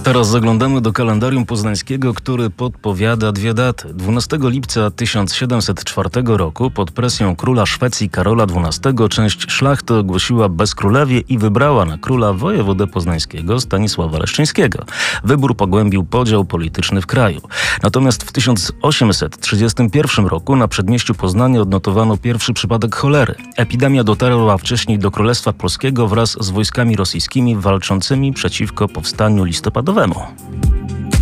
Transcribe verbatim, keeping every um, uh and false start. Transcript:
teraz zaglądamy do kalendarium poznańskiego, który podpowiada dwie daty. dwunastego lipca tysiąc siedemset czwartego roku pod presją króla Szwecji Karola dwunastego część szlachty ogłosiła bezkrólewie i wybrała na króla wojewodę poznańskiego Stanisława Leszczyńskiego. Wybór pogłębił podział polityczny w kraju. Natomiast w tysiąc osiemset trzydziestym pierwszym roku na przedmieściu Poznania odnotowano pierwszy przypadek cholery. Epidemia dotarła wcześniej do Królestwa Polskiego wraz z wojskami rosyjskimi walczącymi przeciwko powstaniu listopadowemu.